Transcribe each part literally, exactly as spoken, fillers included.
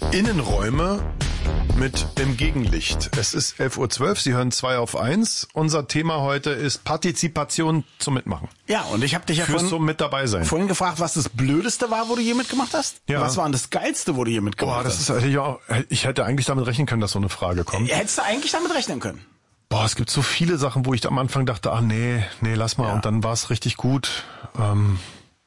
Innenräume mit dem Gegenlicht. Es ist elf Uhr zwölf, Sie hören zwei auf eins. Unser Thema heute ist Partizipation zum Mitmachen. Ja, und ich habe dich ja Fürs vorhin, zum mit dabei sein. vorhin gefragt, was das Blödeste war, wo du je mitgemacht hast. Ja. Was war denn das Geilste, wo du je mitgemacht Boah, das hast? ist hätte ich auch, ich hätte eigentlich damit rechnen können, dass so eine Frage kommt. Hättest du eigentlich damit rechnen können? Boah, es gibt so viele Sachen, wo ich am Anfang dachte, ach nee, nee, lass mal. Ja. Und dann war es richtig gut. Ähm,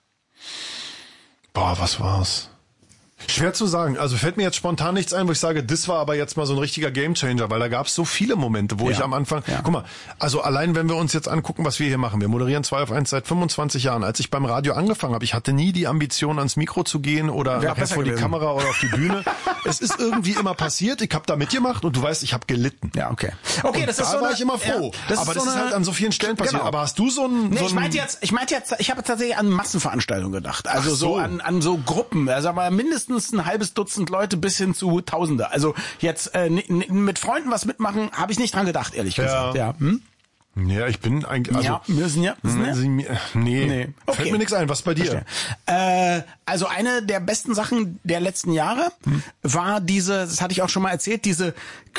boah, was war's? Schwer zu sagen. Also fällt mir jetzt spontan nichts ein, wo ich sage, das war aber jetzt mal so ein richtiger Gamechanger, weil da gab es so viele Momente, wo Ja. ich am Anfang, Ja. guck mal, also allein wenn wir uns jetzt angucken, was wir hier machen, wir moderieren zwei auf eins seit fünfundzwanzig Jahren. Als ich beim Radio angefangen habe, ich hatte nie die Ambition, ans Mikro zu gehen oder Wäre nachher besser vor die gewesen. Kamera oder auf die Bühne. Es ist irgendwie immer passiert, ich habe da mitgemacht und du weißt, ich habe gelitten. Ja, okay. Okay, Und das da ist so war eine, ich immer froh. Ja, das aber ist das so ist eine, halt an so vielen Stellen passiert. Genau. Aber hast du so ein... Nee, so ich ein meinte jetzt, ich meinte jetzt, ich habe tatsächlich an Massenveranstaltungen gedacht. Also Ach so. so an, an so Gruppen. Also aber mindestens ein halbes Dutzend Leute bis hin zu Tausende. Also jetzt äh, n- n- mit Freunden was mitmachen, habe ich nicht dran gedacht, ehrlich Ja. gesagt. Ja. Hm? Ja, ich bin eigentlich... Also, ja, müssen ja. Müssen ja. Sie mir- Nee, Nee. Okay. fällt mir nichts ein. Was bei dir? Äh, also eine der besten Sachen der letzten Jahre hm. war diese, das hatte ich auch schon mal erzählt, diese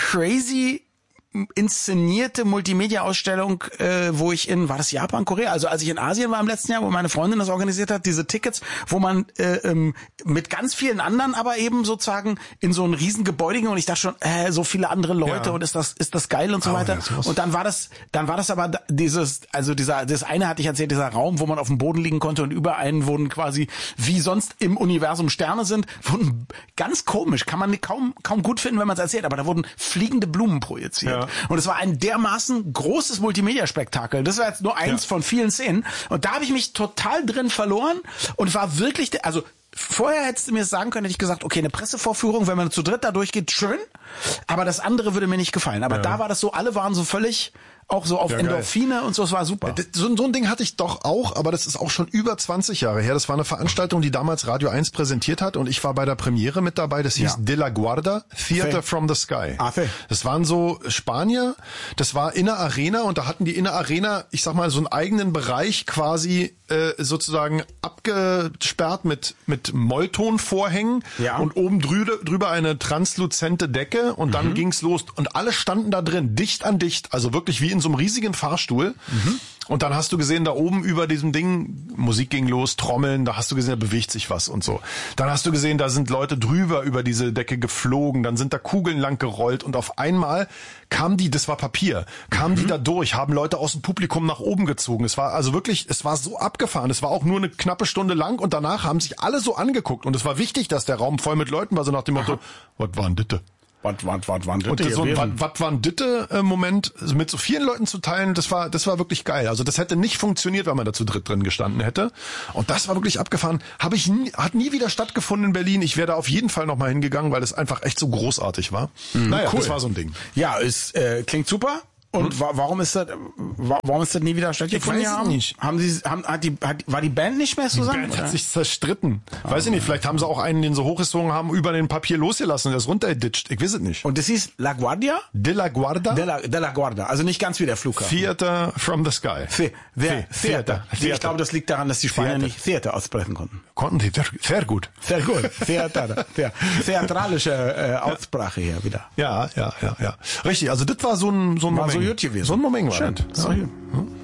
crazy inszenierte Multimedia-Ausstellung, äh, wo ich in, war das Japan, Korea? Also als ich in Asien war im letzten Jahr, wo meine Freundin das organisiert hat, diese Tickets, wo man äh, ähm, mit ganz vielen anderen, aber eben sozusagen in so einem riesen Gebäude ging und ich dachte schon, äh, so viele andere Leute Ja. und ist das ist das geil und so Oh, weiter. ja, sowas. Und dann war das, dann war das aber da- dieses, also dieser, das eine hatte ich erzählt, dieser Raum, wo man auf dem Boden liegen konnte und über einen wurden quasi, wie sonst im Universum Sterne sind, wurden ganz komisch, kann man kaum kaum gut finden, wenn man es erzählt, aber da wurden fliegende Blumen projiziert. Ja. Und es war ein dermaßen großes Multimedia-Spektakel. Das war jetzt nur eins Ja. von vielen Szenen. Und da habe ich mich total drin verloren und war wirklich, de- also vorher hättest du mir das sagen können, hätte ich gesagt, okay, eine Pressevorführung, wenn man zu dritt da durchgeht, schön, aber das andere würde mir nicht gefallen. Aber Ja. da war das so, alle waren so völlig auch so auf Ja, geil. Endorphine und so, es war super. Das- So, so ein Ding hatte ich doch auch, aber das ist auch schon über zwanzig Jahre her. Das war eine Veranstaltung, die damals Radio eins präsentiert hat und ich war bei der Premiere mit dabei. Das hieß Ja. De la Guarda, Theater Fe. from the Sky. Ah, fe. Das waren so Spanier, das war in der Arena und da hatten die in der Arena, ich sag mal, so einen eigenen Bereich quasi äh, sozusagen abgesperrt mit mit Molltonvorhängen Ja. und oben drüber, drüber eine transluzente Decke und dann ging's los und alle standen da drin, dicht an dicht, also wirklich wie in so einem riesigen Fahrstuhl. Und dann hast du gesehen, da oben über diesem Ding, Musik ging los, Trommeln, da hast du gesehen, da bewegt sich was und so. Dann hast du gesehen, da sind Leute drüber über diese Decke geflogen, dann sind da Kugeln lang gerollt und auf einmal kamen die, das war Papier, kamen die da durch, haben Leute aus dem Publikum nach oben gezogen. Es war also wirklich, es war so abgefahren. Es war auch nur eine knappe Stunde lang und danach haben sich alle so angeguckt und es war wichtig, dass der Raum voll mit Leuten war, so nach dem Motto, was war denn ditte? Was, was, was, was, Und so ein was war ein Ditte-Moment mit so vielen Leuten zu teilen, das war das war wirklich geil. Also das hätte nicht funktioniert, wenn man da zu dritt drin gestanden hätte. Und das war wirklich abgefahren. Habe ich nie, hat nie wieder stattgefunden in Berlin. Ich wäre da auf jeden Fall noch mal hingegangen, weil es einfach echt so großartig war. Mhm, naja, cool. das war so ein Ding. Ja, es äh, klingt super. Und wa- warum ist das, wa- warum ist das nie wieder stattgefunden? Ich weiß es haben? nicht. Haben Sie, haben, hat die, hat, war die Band nicht mehr zusammen? Die Band hat oder? sich zerstritten. Weiß ich nicht, vielleicht haben sie auch einen, den sie hochgezogen haben, über den Papier losgelassen, der ist runtergeditscht. Ich weiß es nicht. Und das hieß La Guardia? De la Guarda, De la, de la Guarda. Also nicht ganz wie der Flughafen. Theater from the Sky. The, the, The- Theater. Theater. Ich glaube, das liegt daran, dass die Spanier Theater. nicht Theater aussprechen konnten. Konnten die sehr, sehr gut. Sehr gut. Theater. The, theatralische äh, Aussprache hier wieder. Ja, ja, ja, ja. Richtig, also das war so ein, so ein War Moment. so gut gewesen. So ein Moment war Schön. das. So Ja. gut.